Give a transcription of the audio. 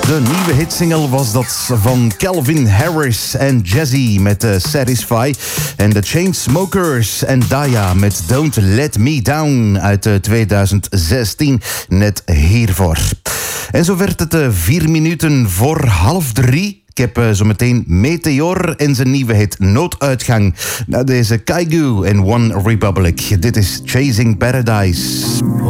De nieuwe hitsingle was dat van Calvin Harris en Jazzy met Satisfy. En de Chainsmokers en Daya met Don't Let Me Down uit 2016. Net hiervoor. En zo werd het 4 minuten voor 2:30. Ik heb zo meteen Meteor en zijn nieuwe hit Nooduitgang. Na deze Kaigu en One Republic. Dit is Chasing Paradise.